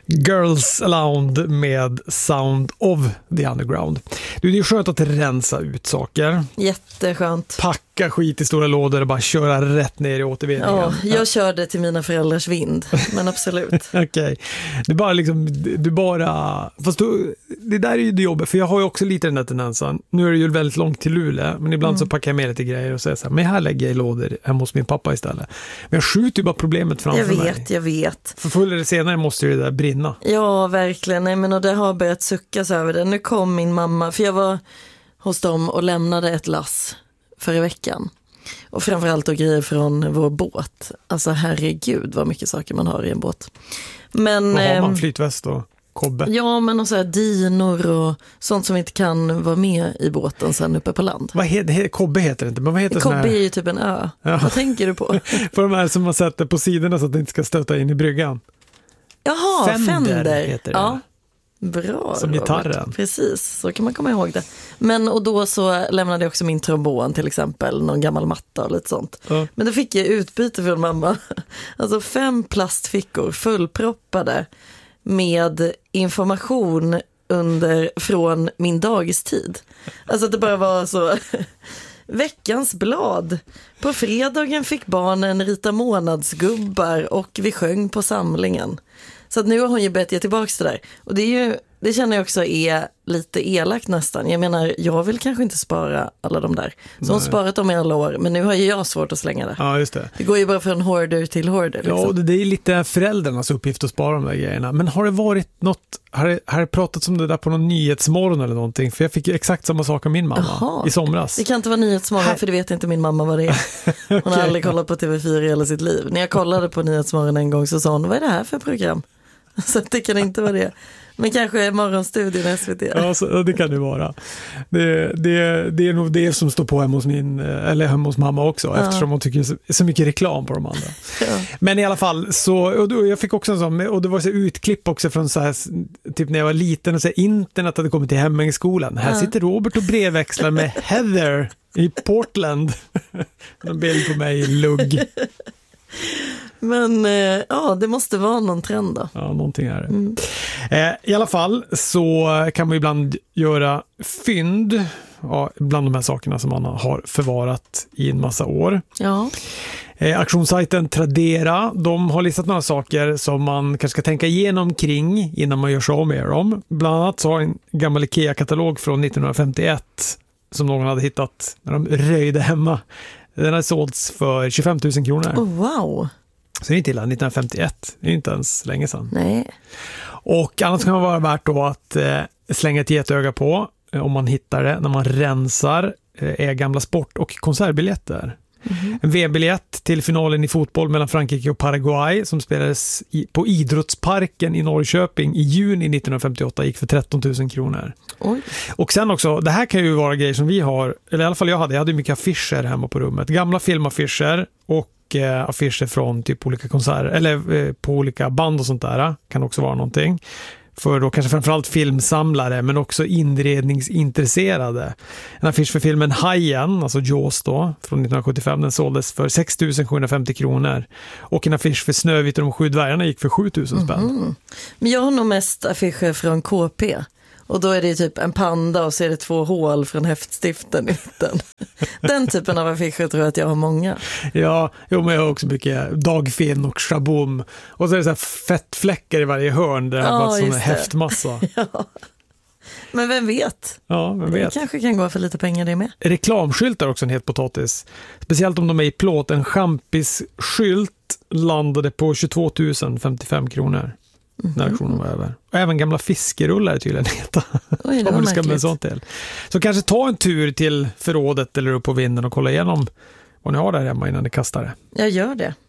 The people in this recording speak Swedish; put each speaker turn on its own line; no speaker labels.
Girls Aloud med Sound of the Underground. Du, det är skönt att rensa ut saker.
Jätteskönt.
Packa skit i stora lådor och bara köra rätt ner i återvinningen.
Ja, jag körde till mina föräldrars vind, men absolut.
Okej. Fast det där är ju det jobbet, för jag har ju också lite den där tendensen. Nu är det ju väldigt långt till Luleå, men ibland så packar jag med lite grejer och säger så här, men här lägger jag i lådor hemma hos min pappa istället. Men jag skjuter ju bara problemet framför mig.
Jag vet.
För förr eller senare måste ju det där brinna.
Ja, verkligen. Nej, men och det har börjat suckas över det. Nu kom min mamma, för jag var hos dem och lämnade ett lass förra veckan. Och framförallt då grejer från vår båt. Alltså herregud vad mycket saker man har i en båt. Men,
vad har man? Flytväst och kobbe?
Ja, men och så här dinor och sånt som inte kan vara med i båten sen uppe på land.
Kobbe heter det inte, men vad heter
kobbe
här?
Är ju typ en ö. Ja. Vad tänker du på?
På de här som man sätter på sidorna så att det inte ska stöta in i bryggan.
Jaha, Fender
heter det.
Ja. Bra,
som gitarren.
Precis, så kan man komma ihåg det. Men och då så lämnade jag också min trombon till exempel, någon gammal matta och lite sånt. Men då fick jag utbyte från mamma. Alltså 5 plastfickor fullproppade med information från min dagistid. Alltså att det bara var så veckans blad. På fredagen fick barnen rita månadsgubbar och vi sjöng på samlingen. Så att nu har hon ju bett jag tillbaka det där. Och det känner jag också är lite elakt nästan. Jag menar, jag vill kanske inte spara alla de där. Så hon har sparat dem i alla år, men nu har ju jag svårt att slänga det.
Ja, just det.
Det går ju bara från hoarder till hoarder. Liksom.
Ja, det är lite föräldrarnas uppgift att spara de där grejerna. Men har det varit har det pratats om det där på någon nyhetsmorgon eller någonting? För jag fick ju exakt samma sak av min mamma i somras.
Det kan inte vara nyhetsmorgon, för det vet inte min mamma vad det är. Hon har aldrig kollat på TV4 i hela sitt liv. När jag kollade på nyhetsmorgon en gång så sa hon, vad är det här för program? Så det kan inte vara det. Men kanske morgonstudion i SVT. Ja,
så, det kan det vara. Det är nog det som står på hemma hos mamma också. Eftersom hon tycker så mycket reklam på de andra. Ja. Men i alla fall, jag fick också en sån, och det var så utklipp också från så här, typ när jag var liten och så här, internet hade kommit till Hemmängsskolan. Här sitter Robert och brevväxlar med Heather i Portland. En bild på mig i lugg.
Men det måste vara någon trend då.
Ja, någonting är det. I alla fall så kan man ibland göra fynd bland de här sakerna som man har förvarat i en massa år.
Ja.
Auktionssajten Tradera, de har listat några saker som man kanske ska tänka igenom kring innan man gör sig av med dem. Bland annat så har en gammal IKEA-katalog från 1951 som någon hade hittat när de röjde hemma. Den har sålts för 25 000 kronor.
Oh, wow!
Så det är inte illa, 1951. Det är inte ens länge sedan.
Nej.
Och annars kan det vara värt då att slänga ett getöga på om man hittar det när man rensar är gamla sport- och konsertbiljetter. En V-biljett till finalen i fotboll mellan Frankrike och Paraguay som spelades på Idrottsparken i Norrköping i juni 1958 gick för 13 000 kronor.
Oj.
Och sen också, det här kan ju vara grejer som vi har, eller i alla fall jag hade mycket affischer hemma på rummet. Gamla filmaffischer och affischer från typ olika konserter eller på olika band och sånt där kan också vara någonting. För då kanske framförallt filmsamlare men också inredningsintresserade. En affisch för filmen Hajen, alltså Jaws då, från 1975, den såldes för 6 750 kronor. Och en affisch för Snövit och de 7 dvärgarna gick för 7 000 spänn.
Men jag har nog mest affischer från KP. Och då är det typ en panda och så är det 2 hål från häftstiften i mitten. Den typen av affischer tror jag att jag har många. Ja,
men jag har också mycket Dagfinn och Shaboom. Och så är det så här fettfläckar i varje hörn där det har varit sån här häftmassa.
Ja. Men vem vet?
Ja, vem vet?
Det kanske kan gå för lite pengar det med.
Reklamskyltar är också en het potatis. Speciellt om de är i plåt. En champisskylt landade på 22 055 kronor. När auktionen var över. Och även gamla fiskerullar är tydligen heta.
Oj, det var märkligt.
Sånt till. Så kanske ta en tur till förrådet eller upp på vinden och kolla igenom vad ni har där hemma innan ni kastar det.
Jag gör det.